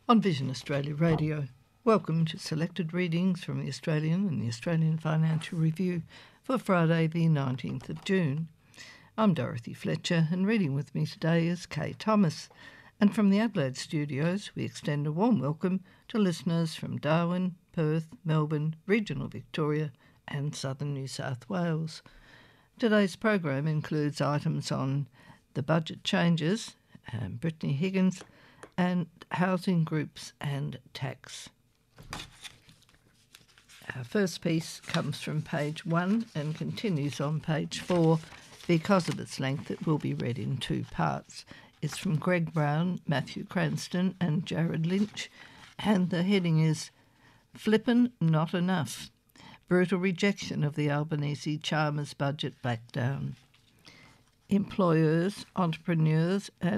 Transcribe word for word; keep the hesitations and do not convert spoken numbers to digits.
on Vision Australia Radio. Welcome to selected readings from the Australian and the Australian Financial Review for Friday the nineteenth of June. I'm Dorothy Fletcher and reading with me today is Kay Thomas. And from the Adelaide studios we extend a warm welcome to listeners from Darwin, Perth, Melbourne, regional Victoria and southern New South Wales. Today's program includes items on the budget changes, um, Brittany Higgins, and housing groups and tax. Our first piece comes from page one and continues on page four. Because of its length, it will be read in two parts. It's from Greg Brown, Matthew Cranston and Jared Lynch, and the heading is Flippin' Not Enough. Brutal rejection of the Albanese Chalmers budget back down. Employers, entrepreneurs and